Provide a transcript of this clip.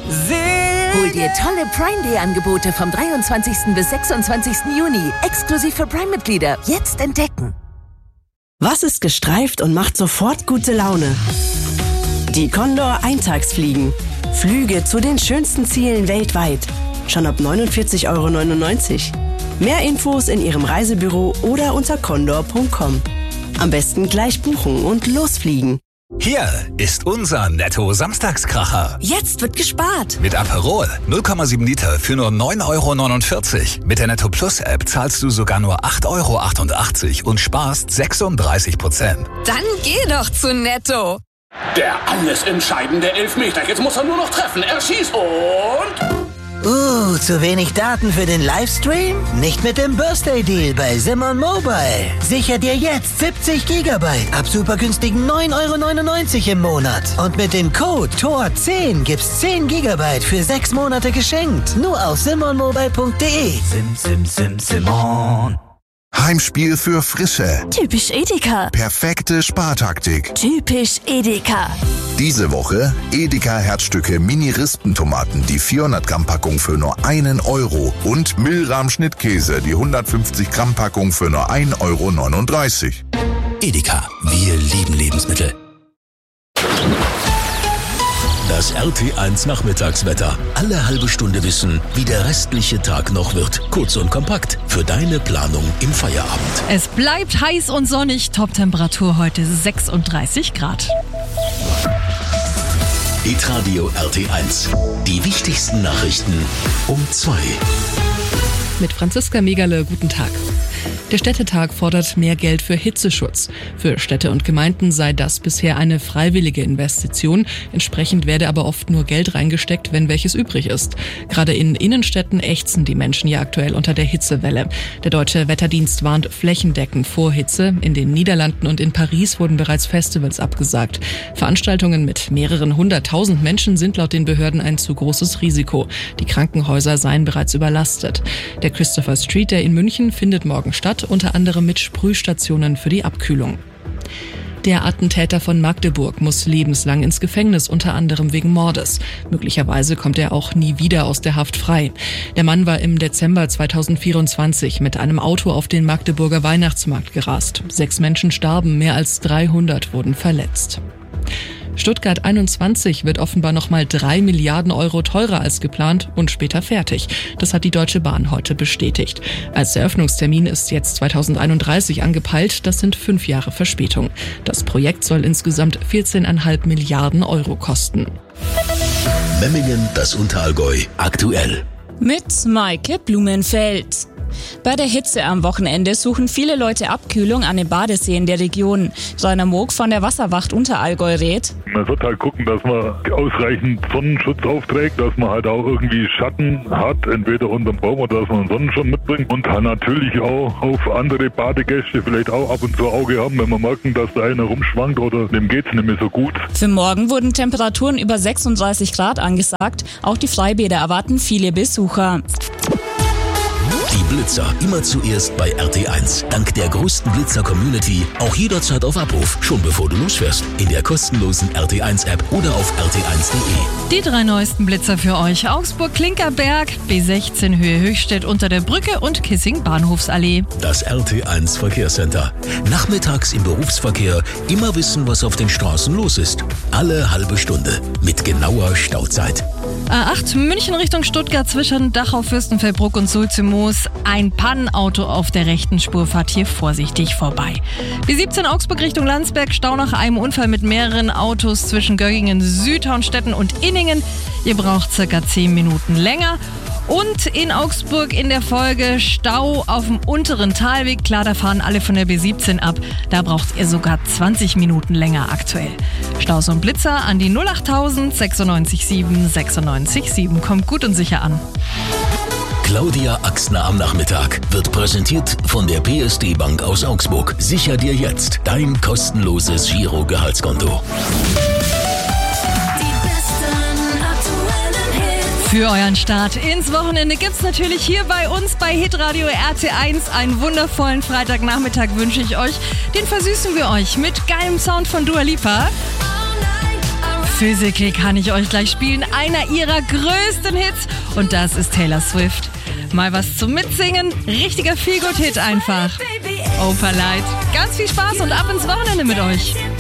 Hol dir tolle Prime Day Angebote vom 23. bis 26. Juni. Exklusiv für Prime-Mitglieder. Jetzt entdecken. Was ist gestreift und macht sofort gute Laune? Die Condor Eintagsfliegen. Flüge zu den schönsten Zielen weltweit. Schon ab 49,99 €. Mehr Infos in Ihrem Reisebüro oder unter condor.com. Am besten gleich buchen und losfliegen. Hier ist unser Netto-Samstagskracher. Jetzt wird gespart. Mit Aperol 0,7 Liter für nur 9,49 €. Mit der Netto Plus App zahlst du sogar nur 8,88 € und sparst 36%. Dann geh doch zu Netto. Der alles entscheidende Elfmeter. Jetzt muss er nur noch treffen. Er schießt und... zu wenig Daten für den Livestream? Nicht mit dem Birthday Deal bei Simon Mobile. Sicher dir jetzt 70 GB ab super günstigen 9,99 € im Monat. Und mit dem Code TOR10 gibt's 10 GB für 6 Monate geschenkt. Nur auf simonmobile.de. Simon. Heimspiel für Frische. Typisch Edeka. Perfekte Spartaktik. Typisch Edeka. Diese Woche Edeka Herzstücke Mini-Rispentomaten, die 400 Gramm Packung für nur 1 € und Milram Schnittkäse, die 150 Gramm Packung für nur 1,39 €. Edeka, wir lieben Lebensmittel. Das RT1 Nachmittagswetter. Alle halbe Stunde wissen, wie der restliche Tag noch wird. Kurz und kompakt für deine Planung im Feierabend. Es bleibt heiß und sonnig. Toptemperatur heute 36 Grad. Hitradio RT1. Die wichtigsten Nachrichten um 2. Mit Franziska Megerle, guten Tag. Der Städtetag fordert mehr Geld für Hitzeschutz. Für Städte und Gemeinden sei das bisher eine freiwillige Investition. Entsprechend werde aber oft nur Geld reingesteckt, wenn welches übrig ist. Gerade in Innenstädten ächzen die Menschen ja aktuell unter der Hitzewelle. Der Deutsche Wetterdienst warnt flächendeckend vor Hitze. In den Niederlanden und in Paris wurden bereits Festivals abgesagt. Veranstaltungen mit mehreren 100.000 Menschen sind laut den Behörden ein zu großes Risiko. Die Krankenhäuser seien bereits überlastet. Der Christopher Street Day in München findet morgen statt, unter anderem mit Sprühstationen für die Abkühlung. Der Attentäter von Magdeburg muss lebenslang ins Gefängnis, unter anderem wegen Mordes. Möglicherweise kommt er auch nie wieder aus der Haft frei. Der Mann war im Dezember 2024 mit einem Auto auf den Magdeburger Weihnachtsmarkt gerast. 6 Menschen starben, mehr als 300 wurden verletzt. Stuttgart 21 wird offenbar nochmal 3 Milliarden € teurer als geplant und später fertig. Das hat die Deutsche Bahn heute bestätigt. Als Eröffnungstermin ist jetzt 2031 angepeilt. Das sind 5 Jahre Verspätung. Das Projekt soll insgesamt 14,5 Milliarden € kosten. Memmingen, das Unterallgäu, aktuell. Mit Maike Blumenfeld. Bei der Hitze am Wochenende suchen viele Leute Abkühlung an den Badeseen der Region. Rainer Moog von der Wasserwacht Unterallgäu rät: Man wird halt gucken, dass man ausreichend Sonnenschutz aufträgt, dass man halt auch irgendwie Schatten hat, entweder unterm Baum oder dass man einen Sonnenschirm mitbringt und halt natürlich auch auf andere Badegäste vielleicht auch ab und zu Auge haben, wenn man merken, dass da einer rumschwankt oder dem geht's nicht mehr so gut. Für morgen wurden Temperaturen über 36 Grad angesagt. Auch die Freibäder erwarten viele Besucher. Die Blitzer immer zuerst bei RT1. Dank der größten Blitzer-Community auch jederzeit auf Abruf, schon bevor du losfährst. In der kostenlosen RT1-App oder auf rt1.de. Die 3 neuesten Blitzer für euch: Augsburg-Klinkerberg, B16 Höhe Höchstädt unter der Brücke und Kissing-Bahnhofsallee. Das RT1 Verkehrscenter. Nachmittags im Berufsverkehr immer wissen, was auf den Straßen los ist. Alle halbe Stunde mit genauer Stauzeit. A8 München Richtung Stuttgart zwischen Dachau, Fürstenfeldbruck und Sulzimoos. Ein Pannenauto auf der rechten Spur, fahrt hier vorsichtig vorbei. B17 Augsburg Richtung Landsberg, Stau nach einem Unfall mit mehreren Autos zwischen Göggingen, Südhornstetten und Inningen. Ihr braucht circa 10 Minuten länger. Und in Augsburg in der Folge Stau auf dem unteren Talweg. Klar, da fahren alle von der B17 ab. Da braucht ihr sogar 20 Minuten länger aktuell. Staus und Blitzer an die 08000 96 7 96 7. Kommt gut und sicher an. Claudia Axner am Nachmittag wird präsentiert von der PSD Bank aus Augsburg. Sicher dir jetzt dein kostenloses Giro-Gehaltskonto. Für euren Start ins Wochenende gibt's natürlich hier bei uns bei Hitradio RT1 einen wundervollen Freitagnachmittag wünsche ich euch. Den versüßen wir euch mit geilem Sound von Dua Lipa. Physically kann ich euch gleich spielen. Einer ihrer größten Hits. Und das ist Taylor Swift. Mal was zum Mitsingen. Richtiger Feelgood-Hit einfach. Operlight. Ganz viel Spaß und ab ins Wochenende mit euch.